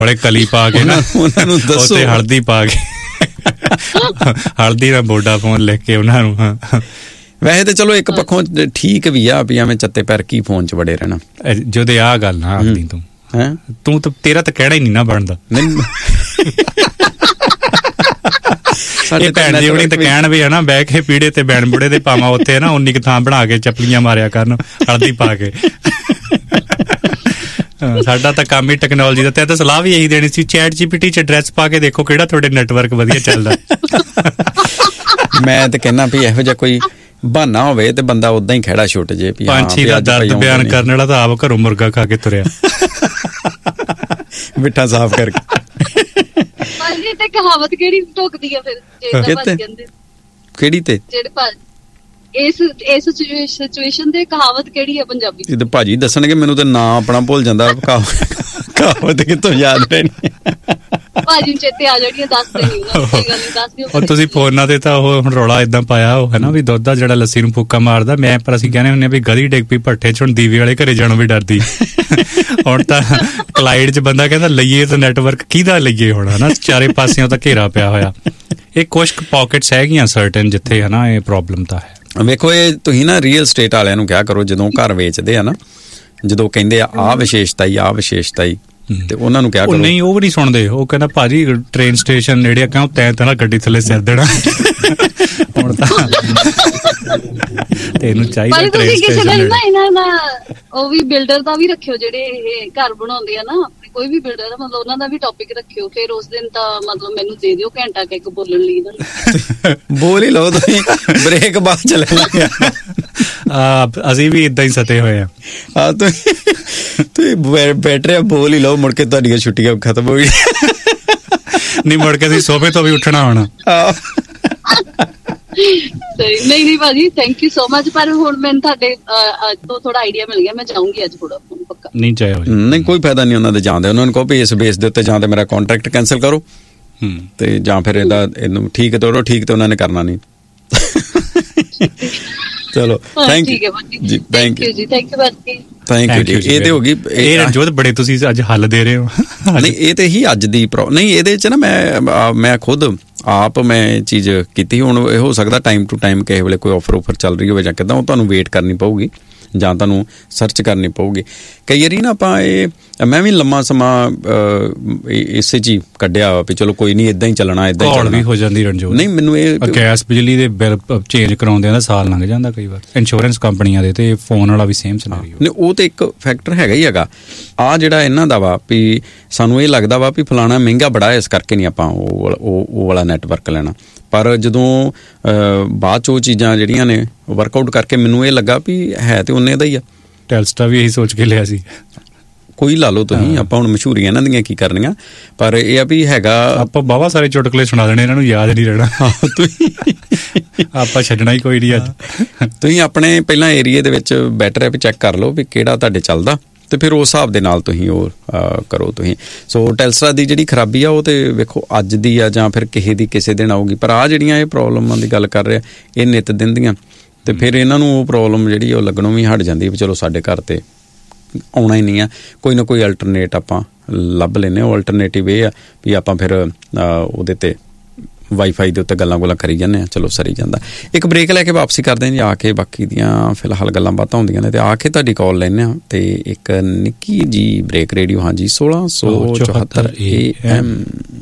ਬੜੇ ਕਲੀ ਪਾ ਕੇ ਨਾ ਉਹਨਾਂ ਨੂੰ ਦੱਸੋ, ਉੱਤੇ ਹਲਦੀ ਪਾ ਕੇ ਹਲਦੀ ਦਾ ਵੋਡਾਫੋਨ ਲਿਖ ਕੇ ਉਹਨਾਂ ਨੂੰ। ਵੈਸੇ ਤਾਂ ਚਲੋ ਇੱਕ ਪੱਖੋਂ ਠੀਕ ਵੀ ਆ ਵੀ ਐਵੇਂ ਚੱਤੇ ਪੈਰ ਕੀ ਫੋਨ 'ਚ ਵੜੇ ਰਹਿਣਾ। ਜਦੋਂ ਆਹ ਗੱਲ ਨਾ ਆਖਦੀ ਤੂੰ ਤਾਂ ਤੇਰਾ ਤਾਂ ਕਹਿਣਾ ਹੀ ਨਹੀਂ ਨਾ ਬਣਦਾ। ਸਾਡੇ ਭੈਣ ਜੀ ਹੁਣੀ ਤਾਂ ਕਹਿਣ ਵੀ ਹਨਾ ਬਹਿ ਕੇ ਪੀੜੇ ਤੇ ਬੈਣ ਬੁੜੇ ਦੇ ਪਾਵਾਂ ਉੱਥੇ ਨਾ ਉਨੀ ਕੁ ਥਾਂ ਬਣਾ ਕੇ ਚੱਪਲੀਆਂ ਮਾਰਿਆ ਕਰਨ ਹਲਦੀ ਪਾ ਕੇ। ਸਾਡਾ ਤਾਂ ਕੰਮ ਹੀ ਟੈਕਨੋਲੋਜੀ ਦਾ। ਤੇ ਤਾਂ ਸਲਾਹ ਵੀ ਇਹੀ ਦੇਣੀ ਸੀ, ਚੈਟ GPT 'ਚ ਐਡਰੈਸ ਪਾ ਕੇ ਦੇਖੋ ਕਿਹੜਾ ਤੁਹਾਡੇ ਨੈਟਵਰਕ ਵਧੀਆ ਚੱਲਦਾ। ਮੈਂ ਤੇ ਕਹਿਣਾ ਵੀ ਇਹੋ ਜਿਹਾ ਕੋਈ ਬਹਾਨਾ ਹੋਵੇ ਤੇ ਬੰਦਾ ਉਦਾਂ ਹੀ ਖਹਿੜਾ ਛੁੱਟ ਜੇ। ਪੰਛੀ ਦਾ ਦਰਦ ਬਿਆਨ ਕਰਨ ਵਾਲਾ ਤਾਂ ਆਪ ਘਰੋਂ ਮੁਰਗਾ ਖਾ ਕੇ ਤੁਰਿਆ ਮਿੱਠਾ ਸਾਫ਼ ਕਰਕੇ। ਤੇ ਕਹਾਵਤ ਕਿਹੜੀ ਢੁਕਦੀ ਆ ਫਿਰ ਕਿਹੜੀ ਤੇ ਇਸ ਸਿਚੁਏਸ਼ਨ ਤੇ ਕਹਾਵਤ ਕਿਹੜੀ ਆ ਪੰਜਾਬੀ? ਇਹ ਤਾਂ ਭਾਜੀ ਦੱਸਣਗੇ, ਮੈਨੂੰ ਤਾਂ ਨਾਂ ਆਪਣਾ ਭੁੱਲ ਜਾਂਦਾ। ਕਹਾਵਤ ਕਿੱਥੋਂ ਯਾਦ ਰਹਿਣੀ ਭਾਜੀ ਚੇਤੇ ਆ ਜਾਣੀ, ਦੱਸ ਦੇਣੀ ਦੱਸ ਦਿਓ। ਉਹ ਤੁਸੀਂ ਫੋਨਾਂ ਤੇ ਤਾਂ ਉਹ ਹੁਣ ਰੌਲਾ ਏਦਾਂ ਪਾਇਆ ਉਹ ਹੈ ਨਾ ਵੀ ਦੁੱਧ ਦਾ ਜਿਹੜਾ ਲੱਸੀ ਨੂੰ ਫੂਕਾ ਮਾਰਦਾ। ਮੈਂ ਪਰ ਅਸੀਂ ਕਹਿੰਦੇ ਹੁੰਦੇ ਆ ਵੀ ਗਧੀ ਡਿੱਗ ਪਈ ਭੱਠੇ 'ਚ, ਹੁਣ ਦੀਵੇ ਵਾਲੇ ਘਰੇ ਜਾਣੋਂ ਵੀ ਡਰਦੀ। ਹੁਣ ਤਾਂ ਕਲਾਈਡ 'ਚ ਬੰਦਾ ਕਹਿੰਦਾ ਲਈਏ ਤਾਂ ਨੈਟਵਰਕ ਕਿਹਦਾ ਲਈਏ ਹੁਣ, ਹਨਾ ਚਾਰੇ ਪਾਸਿਓਂ ਤਾਂ ਘੇਰਾ ਪਿਆ ਹੋਇਆ। ਇਹ ਕੁਛ ਪਾਕਟਸ ਹੈਗੀਆਂ ਸਰਟਨ ਜਿੱਥੇ ਹਨਾ ਇਹ ਪ੍ਰੋਬਲਮ ਤਾਂ ਹੈ। ਵੇਖੋ ਇਹ ਤੁਸੀਂ ਨਾ ਰੀਅਲ ਸਟੇਟ ਵਾਲਿਆਂ ਨੂੰ ਕਿਹਾ ਕਰੋ, ਜਦੋਂ ਘਰ ਵੇਚਦੇ ਆ ਨਾ, ਜਦੋਂ ਕਹਿੰਦੇ ਆ ਆਹ ਵਿਸ਼ੇਸ਼ਤਾ ਹੀ ਆਹ ਵਿਸ਼ੇਸ਼ਤਾ ਹੀ, ਤੇ ਉਹਨਾਂ ਨੂੰ ਕਿਹਾ ਕਰੋ। ਨਹੀਂ ਉਹ ਵੀ ਨਹੀਂ ਸੁਣਦੇ। ਉਹ ਕਹਿੰਦਾ ਭਾਜੀ ਟ੍ਰੇਨ ਸਟੇਸ਼ਨ ਨੇੜੇ ਕਿਉਂ ਤੈਂ ਤਾਂ ਗੱਡੀ ਥੱਲੇ ਸਿਰ ਦੇਣਾ। ਹੁਣ ਤਾਂ ਤੈਨੂੰ ਚਾਹੀਦਾ ਟ੍ਰੇਨ ਸਟੇਸ਼ਨ ਇਹਨਾਂ ਦਾ ਉਹ ਵੀ ਬਿਲਡਰ ਦਾ ਵੀ ਰੱਖਿਓ, ਜਿਹੜੇ ਇਹ ਘਰ ਬਣਾਉਂਦੇ ਆ ਨਾ, ਕੋਈ ਵੀ ਬਿਲਡਰ ਦਾ ਮਤਲਬ ਉਹਨਾਂ ਦਾ ਵੀ ਟੌਪਿਕ ਰੱਖਿਓ। ਫਿਰ ਉਸ ਦਿਨ ਤਾਂ ਮਤਲਬ ਮੈਨੂੰ ਦੇ ਦਿਓ ਘੰਟਾ ਕਿ ਬੋਲਣ ਲਈ ਇਹਨਾਂ ਨੂੰ। ਬੋਲ ਹੀ ਲਓ ਤੁਸੀਂ, ਬ੍ਰੇਕ ਬਾਅਦ ਚ ਲੈ ਲਾਂਗੇ। ਅਸੀਂ ਵੀ ਏਦਾਂ ਹੀ ਸਤੇ ਹੋਏ ਆ। ਤੁਸੀਂ ਬੈਟਰੀ ਬੋਲ ਹੀ ਲਓ, ਮੁੜ ਕੇ ਤੁਹਾਡੀਆਂ ਛੁੱਟੀਆਂ ਖਤਮ ਹੋ ਗਈਆਂ। ਨਹੀਂ ਮੁੜ ਕੇ ਅਸੀਂ ਸੋਫੇ ਤੋਂ ਵੀ ਉੱਠਣਾ ਹੋਣਾ। ਨਹੀਂ ਭਾਜੀ ਥੈਂਕ ਯੂ ਸੋ ਮਚ। ਪਰ ਹੁਣ ਮੈਨੂੰ ਤੁਹਾਡੇ ਤੋਂ ਥੋੜਾ ਆਈਡੀਆ ਮਿਲ ਗਿਆ, ਮੈਂ ਜਾਊਂਗੀ ਅੱਜ ਥੋੜਾ ਪੱਕਾ। ਨਹੀਂ ਚਾਹੇ ਨਹੀਂ ਕੋਈ ਫਾਇਦਾ ਨਹੀਂ ਉਹਨਾਂ ਦੇ ਜਾਂਦੇ। ਉਹਨਾਂ ਨੂੰ ਕਹੋ ਵੀ ਇਸ ਬੇਸ ਦੇ ਉੱਤੇ ਜਾਂ ਤੇ ਮੇਰਾ ਕੰਟਰੈਕਟ ਕੈਂਸਲ ਕਰੋ ਤੇ ਜਾਂ ਫਿਰ ਇਹਨੂੰ ਠੀਕ ਤੋੜੋ। ਠੀਕ ਤੇ ਉਹਨਾਂ ਨੇ ਕਰਨਾ ਨਹੀਂ। ਚਲੋ ਥੈਂਕ ਯੂ ਜੀ, ਥੈਂਕ ਯੂ ਜੀ, ਥੈਂਕ ਯੂ ਜੀ। ਇਹ ਤੇ ਹੋ ਗਈ ਇਹ ਰਣਜੋਤ, ਬੜੇ ਤੁਸੀਂ ਅੱਜ ਹੱਲ ਦੇ ਰਹੇ ਹੋ। ਨਹੀਂ ਇਹ ਤੇ ਹੀ ਅੱਜ ਦੀ ਨਹੀਂ, ਇਹਦੇ 'ਚ ਨਾ ਮੈਂ ਖੁਦ ਆਪ ਮੈਂ ਚੀਜ਼ ਕੀਤੀ। ਹੁਣ ਇਹ ਹੋ ਸਕਦਾ ਟਾਈਮ ਟੂ ਟਾਈਮ ਕਿਸੇ ਵੇਲੇ ਕੋਈ ਆਫਰ ਚੱਲ ਰਹੀ ਹੋਵੇ ਜਾਂ ਕਿੱਦਾਂ, ਉਹ ਤੁਹਾਨੂੰ ਵੇਟ ਕਰਨੀ ਪਊਗੀ ਜਾਂ ਤੁਹਾਨੂੰ ਸਰਚ ਕਰਨੀ ਪਊਗੀ। ਕਈ ਵਾਰੀ ਨਾ ਆਪਾਂ ਮੈਂ ਵੀ ਲੰਮਾ ਸਮਾਂ ਇਸੇ 'ਚ ਹੀ ਕੱਢਿਆ ਵੀ ਚਲੋ ਕੋਈ ਨਹੀਂ ਇੱਦਾਂ ਹੀ ਚੱਲਣਾ, ਇੱਦਾਂ ਹੀ ਚੱਲਣਾ। ਵੀ ਹੋ ਜਾਂਦੀ ਰਣਜੋਤ। ਨਹੀਂ ਮੈਨੂੰ ਇਹ ਗੈਸ ਬਿਜਲੀ ਦੇ ਬਿੱਲ ਚੇਂਜ ਕਰਾਉਂਦਿਆਂ ਦਾ ਸਾਲ ਲੰਘ ਜਾਂਦਾ ਕਈ ਵਾਰ, ਇੰਸ਼ੋਰੈਂਸ ਕੰਪਨੀਆਂ ਦੇ, ਤੇ ਫੋਨ ਵਾਲਾ ਵੀ ਸੇਮ ਸਿਨੈਰੀਓ। ਨਹੀਂ ਉਹ ਤੇ ਇੱਕ ਫੈਕਟਰ ਹੈਗਾ ਹੀ ਹੈਗਾ। ਆਹ ਜਿਹੜਾ ਇਹਨਾਂ ਦਾ ਵਾ ਵੀ ਸਾਨੂੰ ਇਹ ਲੱਗਦਾ ਵਾ ਵੀ ਫਲਾਣਾ ਮਹਿੰਗਾ ਬੜਾ, ਇਸ ਕਰਕੇ ਨਹੀਂ ਆਪਾਂ ਉਹ ਵਾਲਾ ਨੈਟਵਰਕ ਲੈਣਾ। ਪਰ ਜਦੋਂ ਬਾਅਦ 'ਚ ਉਹ ਚੀਜ਼ਾਂ ਜਿਹੜੀਆਂ ਨੇ ਵਰਕਆਊਟ ਕਰਕੇ ਮੈਨੂੰ ਇਹ ਲੱਗਾ ਵੀ ਹੈ ਤੇ ਉਹਨੇ ਦਾ ਹੀ ਆ। ਟੈਲਸਟਾ ਵੀ ਇਹੀ ਸੋਚ ਕੇ ਲਿਆ ਸੀ। ਕੋਈ ਲਾ ਲਓ ਤੁਸੀਂ, ਆਪਾਂ ਹੁਣ ਮਸ਼ਹੂਰੀਆਂ ਇਹਨਾਂ ਦੀਆਂ ਕੀ ਕਰਨੀਆਂ, ਪਰ ਇਹ ਆ ਵੀ ਹੈਗਾ। ਆਪਾਂ ਬਾਵਾ ਸਾਰੇ ਚੁਟਕਲੇ ਸੁਣਾ ਦੇਣੇ, ਇਹਨਾਂ ਨੂੰ ਯਾਦ ਨਹੀਂ ਰਹਿਣਾ। ਆਪਾਂ ਛੱਡਣਾ ਹੀ ਕੋਈ ਨਹੀਂ ਅੱਜ। ਤੁਸੀਂ ਆਪਣੇ ਪਹਿਲਾਂ ਏਰੀਏ ਦੇ ਵਿੱਚ ਬੈਟਰ ਐਪ ਚੈੱਕ ਕਰ ਲਓ ਵੀ ਕਿਹੜਾ ਤੁਹਾਡੇ ਚੱਲਦਾ, ਤੇ ਫਿਰ ਉਸ ਹਿਸਾਬ ਦੇ ਨਾਲ ਤੁਸੀਂ ਉਹ ਕਰੋ ਤੁਸੀਂ। ਸੋ ਟੈਲਸਟਾ ਦੀ ਜਿਹੜੀ ਖਰਾਬੀ ਆ ਉਹ ਤੇ ਵੇਖੋ ਅੱਜ ਦੀ ਆ ਜਾਂ ਫਿਰ ਕਿਸੇ ਦਿਨ ਆਊਗੀ, ਪਰ ਆਹ ਜਿਹੜੀਆਂ ਇਹ ਪ੍ਰੋਬਲਮਾਂ ਦੀ ਗੱਲ ਕਰ ਰਿਹਾ ਇਹ ਨਿੱਤ ਦਿਨ ਦੀਆਂ, ਤੇ ਫਿਰ ਇਹਨਾਂ ਨੂੰ ਉਹ ਪ੍ਰੋਬਲਮ ਜਿਹੜੀ ਉਹ ਲੱਗਣੋਂ ਵੀ ਹਟ ਜਾਂਦੀ ਵੀ ਚਲੋ ਸਾਡੇ ਘਰ ਤੇ ਆਉਣਾ ਹੀ ਨਹੀਂ ਆ, ਕੋਈ ਨਾ ਕੋਈ ਅਲਟਰਨੇਟ ਆਪਾਂ ਲੱਭ ਲੈਂਦੇ। ਉਹ ਅਲਟਰਨੇਟਿਵ ਇਹ ਆ ਵੀ ਆਪਾਂ ਫਿਰ ਉਹਦੇ ਤੇ ਵਾਈਫਾਈ ਦੇ ਉੱਤੇ ਗੱਲਾਂ ਕਰੀ ਜਾਂਦੇ ਹਾਂ, ਚਲੋ ਸਰੀ ਜਾਂਦਾ। ਇੱਕ ਬ੍ਰੇਕ ਲੈ ਕੇ ਵਾਪਸੀ ਕਰਦੇ ਹਾਂ ਜੀ, ਆ ਕੇ ਬਾਕੀ ਦੀਆਂ ਫਿਲਹਾਲ ਗੱਲਾਂ ਬਾਤਾਂ ਹੁੰਦੀਆਂ ਨੇ, ਤੇ ਆ ਕੇ ਤੁਹਾਡੀ ਕਾਲ ਲੈਂਦੇ ਹਾਂ। ਤੇ ਇੱਕ ਨਿੱਕੀ ਜੀ ਬ੍ਰੇਕ ਰੇਡੀਓ, ਹਾਂਜੀ 1674 AM।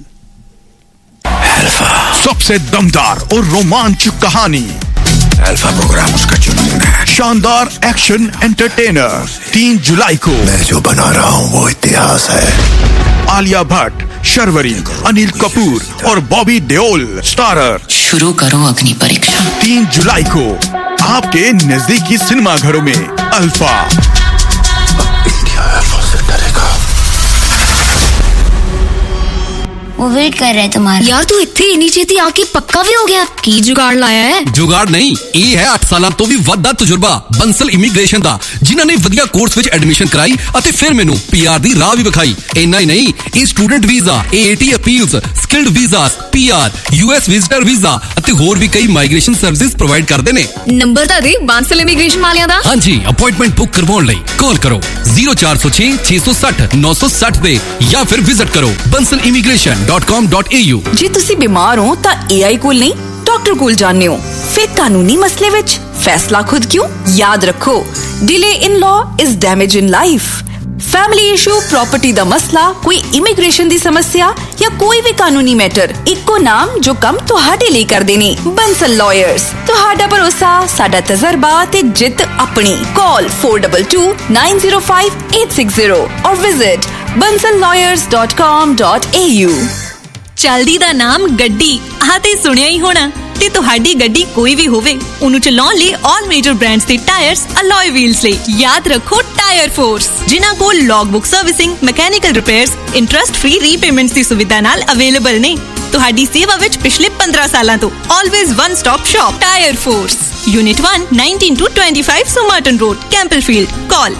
सबसे दमदार और रोमांचक कहानी अल्फा प्रोग्राम उसका जुनून है। शानदार एक्शन एंटरटेनर 3 जुलाई को मैं जो बना रहा हूँ वो इतिहास है। आलिया भट्ट, शर्वरी, अनिल कपूर और बॉबी देओल स्टारर। शुरू करो अग्नि परीक्षा। 3 जुलाई को आपके नजदीकी सिनेमा घरों में अल्फा। इंडिया अल्फा से डरेगा। वो वेट कर रहे हैं तुम्हारा। यार तू इत्थे इन्नी छेती आके पक्का भी हो गया, की जुगाड़ लाया है? जुगाड़ नहीं, ਇਹ ਹੈ 8 ਸਾਲਾਂ ਤੋਂ ਵੀ ਵੱਧ ਦਾ ਤਜਰਬਾ ਬੰਸਲ ਇਮੀਗ੍ਰੇਸ਼ਨ ਦਾ, ਜਿਨ੍ਹਾਂ ਨੇ ਵਧੀਆ ਕੋਰਸ ਵਿੱਚ ਐਡਮਿਸ਼ਨ ਕਰਾਈ ਅਤੇ ਫਿਰ ਮੈਨੂੰ ਪੀਆਰ ਦੀ ਰਾਹ ਵੀ ਵਿਖਾਈ। ਇੰਨਾ ਹੀ ਨਹੀਂ, ਇਹ student visa, AAT appeals, skilled visas, PR, US visitor visa ਅਤੇ ਹੋਰ ਵੀ ਕਈ ਮਾਈਗ੍ਰੇਸ਼ਨ ਸਰਵਿਸਿਜ਼ ਪ੍ਰੋਵਾਈਡ ਕਰਦੇ ਨੇ। ਨੰਬਰ ਤਾਂ ਦੇ ਬਾਂਸਲ ਇਮੀਗ੍ਰੇਸ਼ਨ ਵਾਲਿਆਂ ਦਾ। ਹਾਂਜੀ, ਅਪਾਇੰਟਮੈਂਟ ਬੁੱਕ ਕਰਵਾਉਣ ਲਈ ਕਾਲ ਕਰੋ 0406 660 960 ਤੇ ਜਾਂ ਫਿਰ ਵਿਜ਼ਿਟ ਕਰੋ bansalimigration.com.au। ਜੇ ਤੁਸੀਂ ਬਿਮਾਰ ਹੋ ਤਾਂ AI ਕੋਲ ਨਹੀਂ, ਡਾਕਟਰ ਕੋਲ ਜਾਣੇ ਹੋ। ਫਿਰ ਕਾਨੂੰਨੀ ਮਸਲੇ ਵਿੱਚ ਫੈਸਲਾ ਖੁਦ ਕਿਉਂ? ਯਾਦ ਰੱਖੋ, delay in law is damage in life. Family issue, property दा मसला, कोई इमिग्रेशन दी समस्या या कोई भी कानूनी मैटर, इक्को नाम जो कम तुहाडे लिए कर देने। बंसल लॉयर्स, तुहाडा भरोसा, साडा तजर्बा ते जित अपनी। कॉल 422905 और विजिट bansallawyers.com.au। ਚਲਦੀ ਦਾ ਨਾਮ ਗੱਡੀ, ਆਹ ਤੇ ਸੁਣਿਆ ਹੀ ਹੋਣਾ। ਤੇ ਤੁਹਾਡੀ ਗੱਡੀ ਕੋਈ ਵੀ ਹੋਵੇ, ਉਹਨੂੰ ਚਲਾਉਣ ਲਈ ਆਲ ਮੇਜਰ ਬ੍ਰਾਂਡਸ ਦੇ ਟਾਇਰਸ, ਅਲੋਏ ਵੀਲਸ ਲਈ ਯਾਦ ਰੱਖੋ ਟਾਇਰ ਫੋਰਸ, ਜਿਨ੍ਹਾਂ ਕੋਲ ਲੌਗਬੁੱਕ servicing, mechanical repairs, interest free repayments ਦੀ ਸੁਵਿਧਾ ਨਾਲ ਅਵੇਲੇਬਲ ਨੇ। ਤੁਹਾਡੀ ਸੇਵਾ ਵਿੱਚ ਪਿਛਲੇ 15 ਸਾਲਾਂ ਤੋਂ always one stop shop tyre force. Unit 1, 19-25 Somerton Road, Campbellfield. Call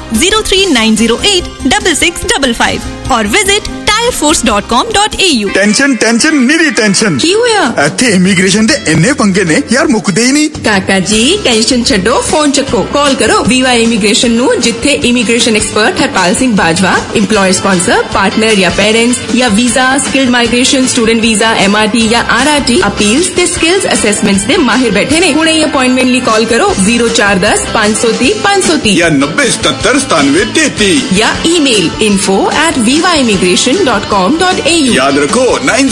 03908 or visit tireforce.com.au। Tension निरी टेंशन ਕੀ ਹੋਇਆ? ਇੱਥੇ ਇਮੀਗ੍ਰੇਸ਼ਨ ਦੇ ਇੰਨੇ ਪੰਗੇ ਨੇ ਯਾਰ, ਮੁੱਕਦੇ ਹੀ ਨਹੀਂ। ਕਾਕਾ ਜੀ ਟੈਨਸ਼ਨ ਛੱਡੋ, ਫੋਨ ਚੱਕੋ, ਕਾਲ ਕਰੋ VY ਇਮੀਗ੍ਰੇਸ਼ਨ ਨੂੰ, ਜਿੱਥੇ immigration expert Harpal Singh Bajwa, EMPLOYER sponsor, partner या पेरेंट्स या visa, skilled migration, student visa, MRT या RRT अपील्स ते स्किल्स असेसमेंट्स दे माहिर बैठे ने। हुणे ही अपॉइंटमेंट ਲਈ कॉल करो 0410 530 530 या 9077 या ईमेल info@vivaimmigration.com.au। याद रखो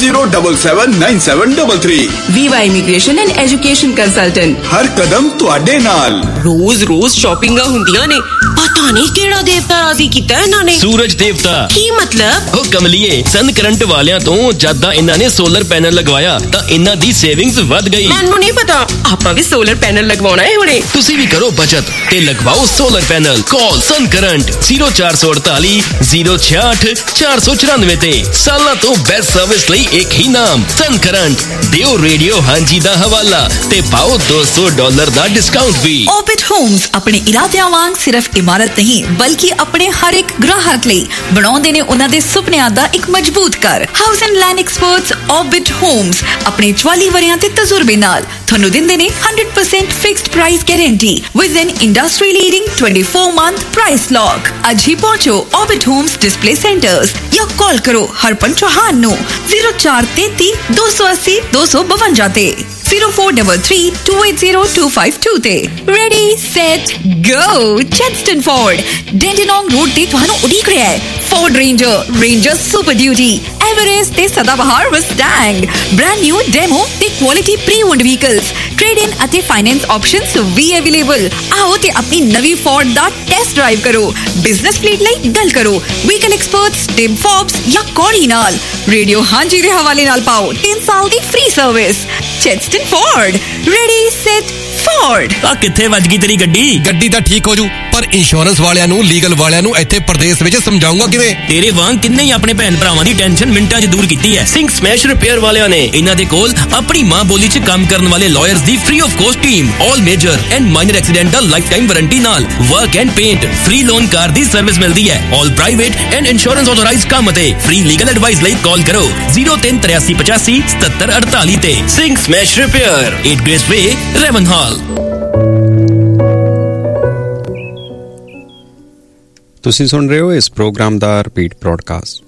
90779733। VY immigration and education consultant, हर कदम तुहाडे नाल। रोज शॉपिंगां हुंदियां ने, पता नहीं केड़ा देवता राजी कीता इन्हां ने। सूरज देवता की मतलब? ओ कमलिए, सन करंट वालियां तो जदां इन्हां ने सोलर पैनल लगवाया तां इन्हां दी सेविंग्स वध गई। मैनू नहीं पता, आपां भी सोलर पैनल लगवाना है हुणे। तुसी भी करो बचत ते लगवाओ सोलर पैनल। कॉल सन करंट 0448 066 494 ते। सालां तो बेस्ट सर्विस लई एक ही नाम, सन करंट। दियो रेडियो हांजी दा हवाला ते पाओ $200 दा डिस्काउंट भी। ऑर्बिट होम्स अपने इरादियां वांग सिर्फ इमारत नहीं बल्कि अपने हर एक ग्राहक ਲਈ ਬਣਾਉਂਦੇ ਨੇ ਉਹਨਾਂ ਦੇ ਸੁਪਨਿਆਂ ਦਾ ਇੱਕ ਮਜ਼ਬੂਤ ਘਰ। House and land experts orbit homes ਆਪਣੇ 44 ਵਰਿਆਂ ਦੇ ਤਜਰਬੇ ਨਾਲ ਤੁਹਾਨੂੰ ਦਿੰਦੇ ਨੇ 100% fixed price guarantee with N industry leading 24-month price lock. ਅੱਜ ਹੀ ਪਹੁੰਚੋ ऑर्बिट ਹੋਮਸ ਡਿਸਪਲੇ ਸੈਂਟਰਸ ਜਾਂ ਕਾਲ ਕਰੋ ਹਰਪਨ ਚੌਹਾਨ ਨੂੰ 0433 280 252 ਤੇ 0433 280 252 ਤੇ। Ready, set, go! Chadstone Ford, Dandenong Road ਤੇ ਤੁਹਾਨੂੰ ਉਡੀਕ ਰਿਹਾ ਹੈ। Ford Ranger Super Duty, Everest ਤੇ ਸਦਾਬਹਾਰ Mustang, brand new demo ਤੇ quality pre-owned vehicles, trade-in ਅਤੇ finance options ਵੀ available। ਆਓ ਤੇ ਆਪਣੀ ਨਵੀਂ Ford ਦਾ ਟੈਸਟ ਡਰਾਈਵ ਕਰੋ। ਬਿਜ਼ਨਸ ਫਲੀਟ ਲਈ ਗੱਲ ਕਰੋ ਵਹੀਕਲ ਐਕਸਪਰਟਸ ਟਿਮ ਫੋਬਸ ਜਾਂ ਕੌੜੀ ਨਾਲ। ਰੇਡੀਓ ਹਾਂਜੀ ਦੇ ਹਵਾਲੇ ਨਾਲ ਪਾਓ 3 ਸਾਲ ਦੀ free service. ਚੈਡਸਟਨ Ford, ready set Ford. ਆ ਕਿੱਥੇ ਵੱਜ ਗਈ ਤੇਰੀ ਗੱਡੀ ਤਾਂ ਠੀਕ ਹੋ ਜੂ, ਪਰ ਇੰਸ਼ੋਰੈਂਸ ਵਾਲਿਆਂ ਨੂੰ, ਲੀਗਲ ਵਾਲਿਆਂ ਨੂੰ ਇੱਥੇ ਪ੍ਰਦੇਸ਼ ਵਿੱਚ ਸਮਝਾਉਂਗਾ ਕਿਵੇਂ? ਤੇਰੇ ਵਾਂਗ ਕਿੰਨੇ ਹੀ ਆਪਣੇ ਭੈਣ ਭਰਾਵਾਂ ਦੀ ਟੈਨਸ਼ਨ ਮਿੰਟਾਂ 'ਚ ਦੂਰ ਕੀਤੀ ਹੈ ਸਿੰਘ ਸਮੈਸ਼ ਰਿਪੇਅਰ ਵਾਲਿਆਂ ਨੇ। ਇਹਨਾਂ ਦੇ ਕੋਲ ਆਪਣੀ ਮਾਂ ਬੋਲੀ 'ਚ ਕੰਮ ਕਰਨ ਵਾਲੇ lawyers the free of cost team, all major and minor accidental life time warranty ਨਾਲ work and paint, free loan car the service ਮਿਲਦੀ ਹੈ। ਆਲ ਪ੍ਰਾਈਵੇਟ ਐਂਡ ਇੰਸ਼ੋਰੈਂਸ ਆਥੋਰਾਈਜ਼ਡ ਕੰਮ ਅਤੇ ਫ੍ਰੀ ਲੀਗਲ ਐਡਵਾਈਸ ਲਈ ਕਾਲ ਕਰੋ 038385 7748 ਤੇ। ਸਿੰਘ ਸਮੈਸ਼ ਰਿਪੇਅਰ, 8 ਗ੍ਰੇਸ ਵੇ, ਰੈਵਨਹਾਲ। ਤੁਸੀਂ ਸੁਣ ਰਹੇ ਹੋ ਇਸ ਪ੍ਰੋਗਰਾਮ ਦਾ ਰਿਪੀਟ ਬ੍ਰੌਡਕਾਸਟ।